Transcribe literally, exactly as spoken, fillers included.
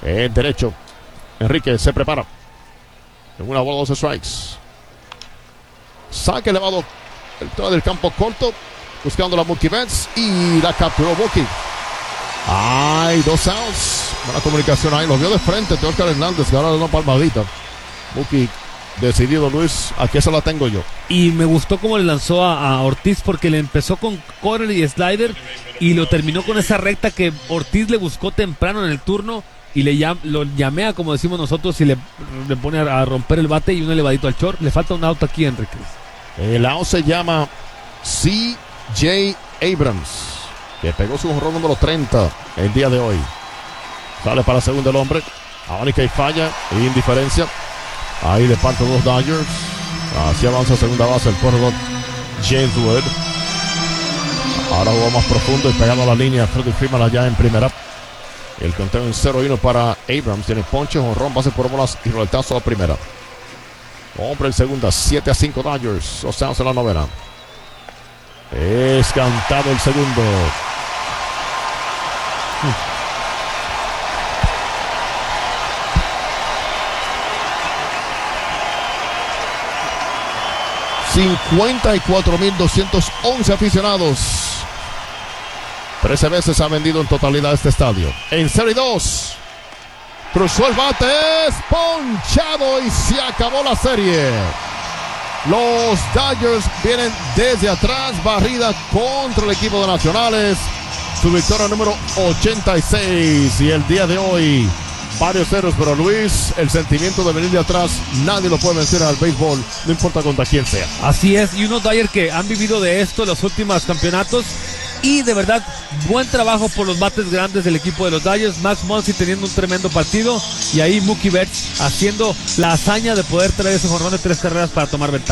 El derecho. Enrique se prepara. En una bola, dos strikes. Saque elevado. El todo del campo corto. Buscando la Mookie Betts. Y la capturó Mookie. Hay dos outs. Buena comunicación ahí. Lo vio de frente Teóscar Hernández. Que ahora le da una palmadita. Mookie decidido, Luis. Aquí esa la tengo yo. Y me gustó cómo le lanzó a, a Ortiz, porque le empezó con corner y slider y lo terminó con esa recta que Ortiz le buscó temprano en el turno y le llam, lo llamea, como decimos nosotros, y le, le pone a, a romper el bate y un elevadito al short. Le falta un out aquí, Enrique. El out se llama C J Abrams, que pegó su jonrón número treinta el día de hoy. Sale para segundo el hombre. Ahora que falla e indiferencia. Ahí le parten dos Dodgers. Así avanza a segunda base el corredor James Wood. Ahora jugó más profundo y pegando a la línea Freddie Freeman allá en primera. El conteo en cero uno para Abrams. Tiene ponche, jonrón, base por bolas y roletazo a la primera. Hombre en segunda, siete a cinco Dodgers. O sea, en la novena. Es cantado el segundo. Hmm. cincuenta y cuatro mil doscientos once aficionados. trece veces ha vendido en totalidad este estadio. En cero y dos. Cruzó el bate. Es ponchado y se acabó la serie. Los Dodgers vienen desde atrás. Barrida contra el equipo de Nacionales. Su victoria número ochenta y seis. Y el día de hoy, varios ceros, pero Luis, el sentimiento de venir de atrás, nadie lo puede vencer al béisbol, no importa contra quién sea. Así es, y unos Dodgers que han vivido de esto en los últimos campeonatos, y de verdad, buen trabajo por los bates grandes del equipo de los Dodgers. Max Muncy teniendo un tremendo partido, y ahí Mookie Betts haciendo la hazaña de poder traer ese jonrón de tres carreras para tomar ventaja.